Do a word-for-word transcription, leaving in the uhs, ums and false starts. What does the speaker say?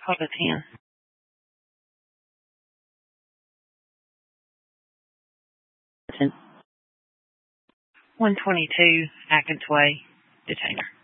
Hold a ten. one twenty-two Atkins Way, Detainer.